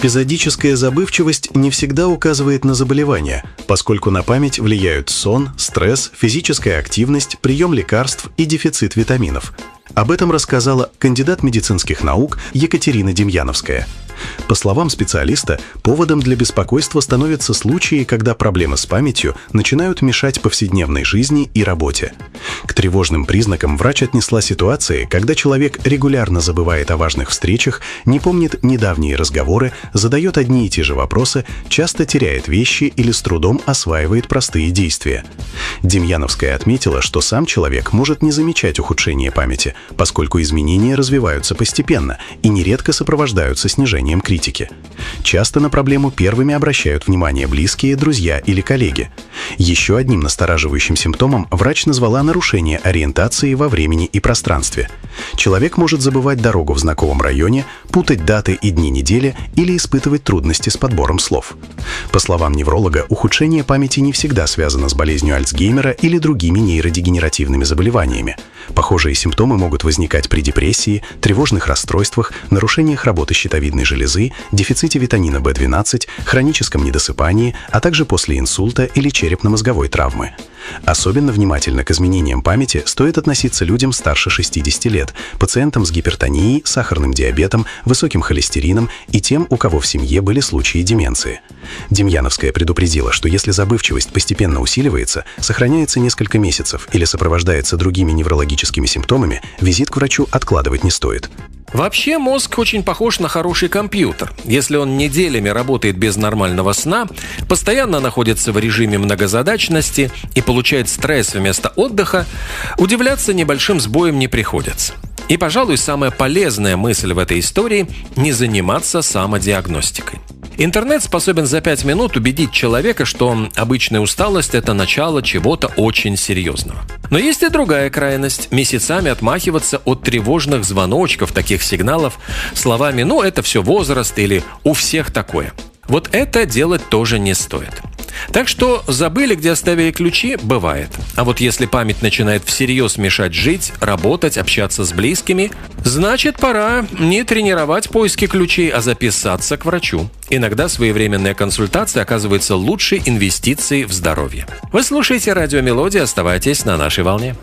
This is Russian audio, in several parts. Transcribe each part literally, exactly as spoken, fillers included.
Эпизодическая забывчивость не всегда указывает на заболевание, поскольку на память влияют сон, стресс, физическая активность, прием лекарств и дефицит витаминов. Об этом рассказала кандидат медицинских наук Екатерина Демьяновская. По словам специалиста, поводом для беспокойства становятся случаи, когда проблемы с памятью начинают мешать повседневной жизни и работе. К тревожным признакам врач отнесла ситуации, когда человек регулярно забывает о важных встречах, не помнит недавние разговоры, задает одни и те же вопросы, часто теряет вещи или с трудом осваивает простые действия. Демьяновская отметила, что сам человек может не замечать ухудшение памяти, поскольку изменения развиваются постепенно и нередко сопровождаются снижением критики. Часто на проблему первыми обращают внимание близкие, друзья или коллеги. Еще одним настораживающим симптомом врач назвала нарушение ориентации во времени и пространстве. Человек может забывать дорогу в знакомом районе, путать даты и дни недели или испытывать трудности с подбором слов. По словам невролога, ухудшение памяти не всегда связано с болезнью Альцгеймера или другими нейродегенеративными заболеваниями. Похожие симптомы могут возникать при депрессии, тревожных расстройствах, нарушениях работы щитовидной железы, дефиците витамина бэ двенадцать, хроническом недосыпании, а также после инсульта или черепно-мозговой травмы. Особенно внимательно к изменениям памяти стоит относиться людям старше шестидесяти лет, пациентам с гипертонией, сахарным диабетом, высоким холестерином и тем, у кого в семье были случаи деменции. Демьяновская предупредила, что если забывчивость постепенно усиливается, сохраняется несколько месяцев или сопровождается другими неврологическими симптомами, визит к врачу откладывать не стоит. Вообще мозг очень похож на хороший компьютер. Если он неделями работает без нормального сна, постоянно находится в режиме многозадачности и получает стресс вместо отдыха, удивляться небольшим сбоям не приходится. И, пожалуй, самая полезная мысль в этой истории – не заниматься самодиагностикой. Интернет способен за пять минут убедить человека, что обычная усталость – это начало чего-то очень серьезного. Но есть и другая крайность – месяцами отмахиваться от тревожных звоночков, таких сигналов, словами «ну, это все возраст» или «у всех такое». Вот это делать тоже не стоит. Так что забыли, где оставили ключи, бывает. А вот если память начинает всерьез мешать жить, работать, общаться с близкими, значит, пора не тренировать поиски ключей, а записаться к врачу. Иногда своевременная консультация оказывается лучшей инвестицией в здоровье. Вы слушаете «Радио Мелодия», оставайтесь на нашей волне.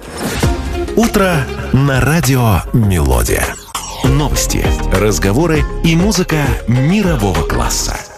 Утро на Радио Мелодия. Новости, разговоры и музыка мирового класса.